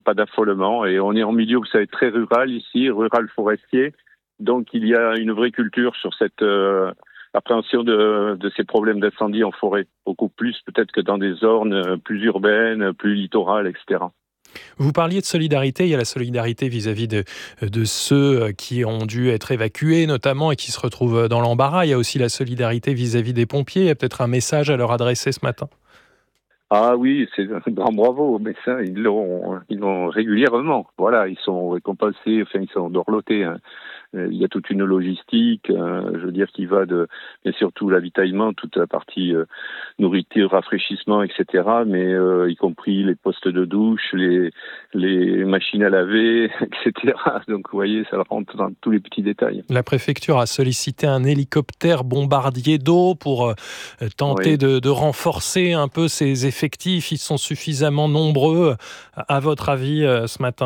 pas d'affolement. Et on est en milieu, vous savez, très rural ici, rural forestier. Donc il y a une vraie culture sur cette appréhension de ces problèmes d'incendie en forêt. Beaucoup plus peut-être que dans des zones plus urbaines, plus littorales, etc. Vous parliez de solidarité, il y a la solidarité vis-à-vis de ceux qui ont dû être évacués notamment et qui se retrouvent dans l'embarras. Il y a aussi la solidarité vis-à-vis des pompiers. Il y a peut-être un message à leur adresser ce matin. Ah oui, c'est un grand bravo, mais ça, ils l'ont régulièrement. Voilà, ils sont récompensés, enfin, ils sont dorlotés. Hein. Il y a toute une logistique, je veux dire, qui va bien sûr tout l'avitaillement, toute la partie nourriture, rafraîchissement, etc. Mais y compris les postes de douche, les machines à laver, etc. Donc, vous voyez, ça rentre dans tous les petits détails. La préfecture a sollicité un hélicoptère bombardier d'eau pour tenter de renforcer un peu ses effectifs. Ils sont suffisamment nombreux, à votre avis, ce matin ?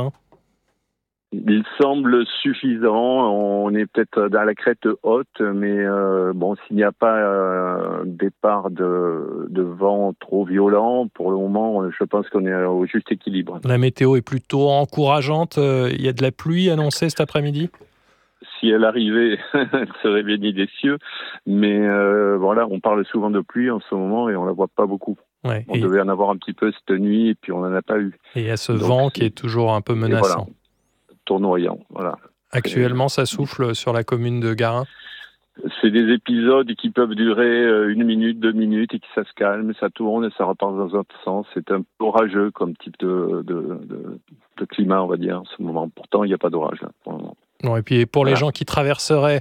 Il semble suffisant. On est peut-être dans la crête haute, mais s'il n'y a pas départ de vent trop violent, pour le moment, je pense qu'on est au juste équilibre. La météo est plutôt encourageante. Il y a de la pluie annoncée cet après-midi ? Si elle arrivait, elle serait bénie des cieux. Mais on parle souvent de pluie en ce moment et on la voit pas beaucoup. Ouais, on devait en avoir un petit peu cette nuit et puis on n'en a pas eu. Et il y a ce vent qui est toujours un peu menaçant. Voilà. Tournoyant, voilà. Actuellement, ça souffle sur la commune de Garin ? C'est des épisodes qui peuvent durer 1 minute, 2 minutes et ça se calme, ça tourne et ça repart dans un autre sens. C'est un peu orageux comme type de climat, on va dire, en ce moment. Pourtant, il n'y a pas d'orage là, pour le moment. Non, et puis pour les gens qui traverseraient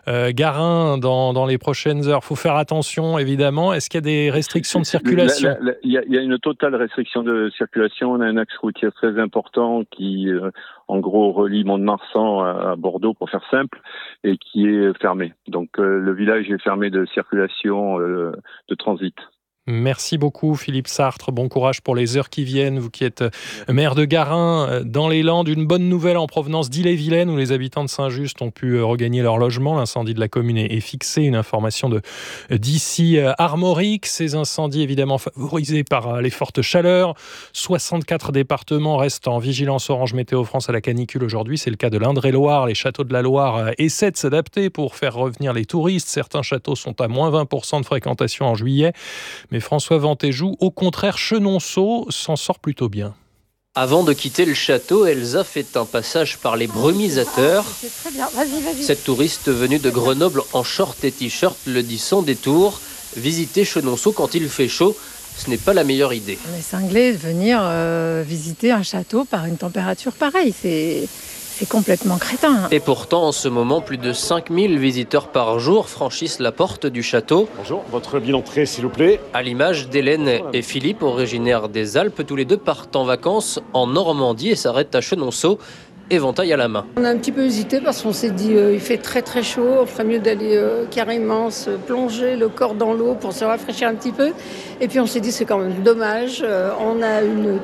Garin dans les prochaines heures, il faut faire attention évidemment. Est-ce qu'il y a des restrictions de circulation ? Il y a une totale restriction de circulation. On a un axe routier très important qui, en gros, relie Mont-de-Marsan à Bordeaux, pour faire simple, et qui est fermé. Donc le village est fermé de circulation de transit. Merci beaucoup Philippe Sartre, bon courage pour les heures qui viennent, vous qui êtes maire de Garin dans les Landes. Une bonne nouvelle en provenance d'Ille-et-Vilaine où les habitants de Saint-Just ont pu regagner leur logement. L'incendie de la commune est fixé, une information d'ici Armorique. Ces incendies évidemment favorisés par les fortes chaleurs. 64 départements restent en vigilance orange météo France à la canicule aujourd'hui. C'est le cas de l'Indre-et-Loire. Les châteaux de la Loire essaient de s'adapter pour faire revenir les touristes. Certains châteaux sont à moins 20% de fréquentation en juillet. Mais François Vantéjou, au contraire, Chenonceau s'en sort plutôt bien. Avant de quitter le château, Elsa fait un passage par les brumisateurs. C'est très bien, vas-y. Cette touriste venue de Grenoble en short et t-shirt le dit sans détour. Visiter Chenonceau quand il fait chaud, ce n'est pas la meilleure idée. On est cinglé de venir visiter un château par une température pareille, c'est complètement crétin. Et pourtant, en ce moment, plus de 5000 visiteurs par jour franchissent la porte du château. Bonjour, votre billet d'entrée, s'il vous plaît. À l'image d'Hélène et Philippe, originaires des Alpes, tous les deux partent en vacances en Normandie et s'arrêtent à Chenonceau, éventail à la main. On a un petit peu hésité parce qu'on s'est dit il fait très très chaud, on ferait mieux d'aller carrément se plonger le corps dans l'eau pour se rafraîchir un petit peu. Et puis on s'est dit c'est quand même dommage, on a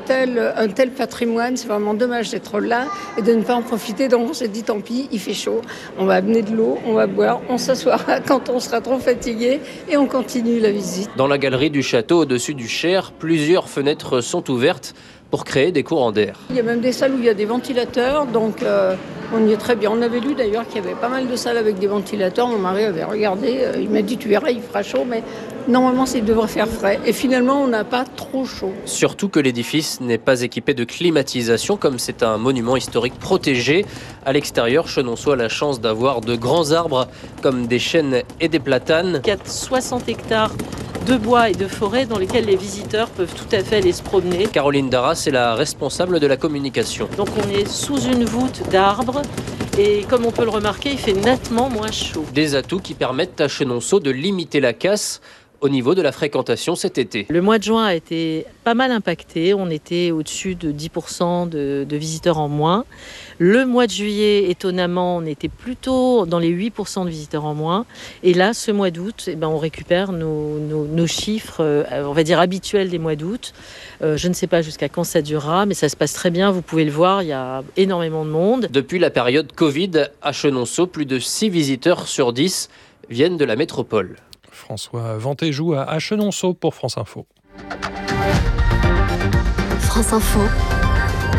un tel patrimoine, c'est vraiment dommage d'être là et de ne pas en profiter. Donc on s'est dit tant pis, il fait chaud, on va amener de l'eau, on va boire, on s'assoira quand on sera trop fatigué et on continue la visite. Dans la galerie du château au-dessus du Cher, plusieurs fenêtres sont ouvertes pour créer des courants d'air. Il y a même des salles où il y a des ventilateurs, donc on y est très bien. On avait lu d'ailleurs qu'il y avait pas mal de salles avec des ventilateurs. Mon mari avait regardé, il m'a dit tu verras, il fera chaud, mais normalement il devrait faire frais. Et finalement on n'a pas trop chaud. Surtout que l'édifice n'est pas équipé de climatisation, comme c'est un monument historique protégé. À l'extérieur, Chenonceau a la chance d'avoir de grands arbres comme des chênes et des platanes. Il y a 60 hectares de bois et de forêt dans lesquels les visiteurs peuvent tout à fait aller se promener. Caroline Darras est la responsable de la communication. Donc on est sous une voûte d'arbres et comme on peut le remarquer, il fait nettement moins chaud. Des atouts qui permettent à Chenonceau de limiter la casse au niveau de la fréquentation cet été. Le mois de juin a été pas mal impacté. On était au-dessus de 10% de visiteurs en moins. Le mois de juillet, étonnamment, on était plutôt dans les 8% de visiteurs en moins. Et là, ce mois d'août, on récupère nos chiffres, on va dire habituels des mois d'août. Je ne sais pas jusqu'à quand ça durera, mais ça se passe très bien. Vous pouvez le voir, il y a énormément de monde. Depuis la période Covid, à Chenonceau, plus de 6 visiteurs sur 10 viennent de la métropole. François Vantéjou à Chenonceau pour France Info. France Info.